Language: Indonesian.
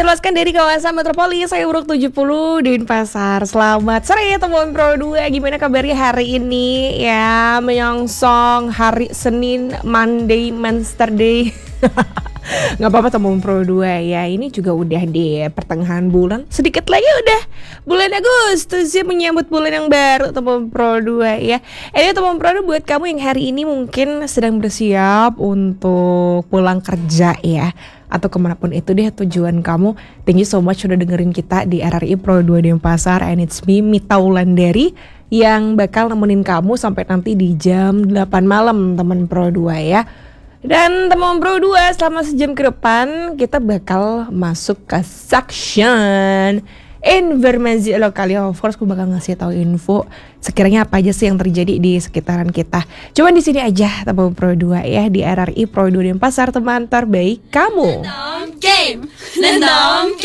terluaskan dari kawasan metropolis saya Uruk 70 di Denpasar. Selamat sore teman Pro 2. Gimana kabarnya hari ini? Ya, menyongsong hari Senin, Monday, Monster Day. Gak apa-apa teman Pro 2 ya. Ini juga udah di pertengahan bulan. Sedikit lagi udah bulan Agustus ya, menyambut bulan yang baru teman Pro 2 ya. Ini teman Pro 2 buat kamu yang hari ini mungkin sedang bersiap untuk pulang kerja ya, atau kemanapun itu deh tujuan kamu. Thank you so much udah dengerin kita di RRI Pro 2 Denpasar. And it's me, Mita Wulandari, yang bakal nemenin kamu sampai nanti di jam 8 malam teman Pro 2 ya. Dan teman Pro 2, selama sejam ke depan kita bakal masuk ke section informasi lokal ya. Of course aku bakal ngasih tahu info sekiranya apa aja sih yang terjadi di sekitaran kita. Cuman di sini aja teman Pro 2 ya, di RRI Pro 2 Denpasar, teman terbaik kamu. Random game.